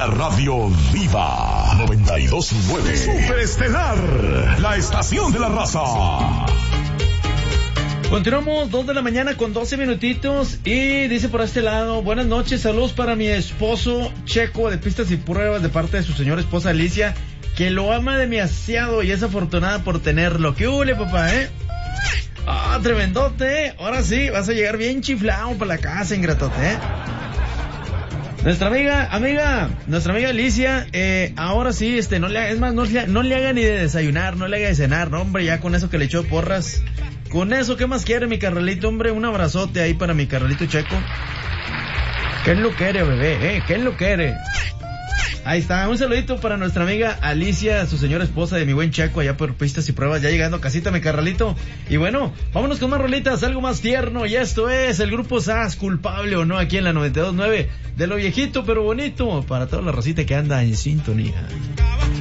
la radio viva. 92.9 Superestelar, la estación de la raza. Continuamos 2 de la mañana con 12 minutitos y dice por este lado: buenas noches, saludos para mi esposo Checo de Pistas y Pruebas de parte de su señora esposa Alicia, que lo ama demasiado y es afortunada por tenerlo. ¿Qué hule, papá, Ah, tremendote, ahora sí, vas a llegar bien chiflado para la casa, ingratote, Nuestra amiga Alicia, ahora sí, no le haga ni de desayunar, no le haga de cenar, no, hombre, ya con eso que le echó porras. Con eso, ¿qué más quiere mi carnalito, hombre? Un abrazote ahí para mi carnalito Checo. ¿Qué lo quiere, bebé? ¿Qué lo quiere? Ahí está, un saludito para nuestra amiga Alicia, su señora esposa de mi buen Checo, allá por Pistas y Pruebas, ya llegando a casita, mi carnalito. Y bueno, vámonos con más rolitas, algo más tierno, y esto es el grupo SAS, Culpable o No, aquí en la 92.9, de lo viejito pero bonito, para toda la racita que anda en sintonía.